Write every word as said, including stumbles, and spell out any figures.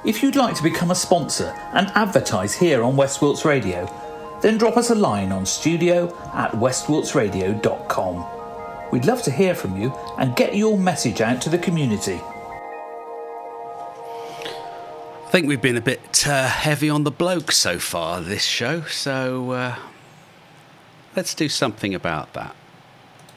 If you'd like to become a sponsor and advertise here on West Wilts Radio, then drop us a line on studio at west wilts radio dot com. We'd love to hear from you and get your message out to the community. I think we've been a bit uh, heavy on the bloke so far this show, so uh, let's do something about that.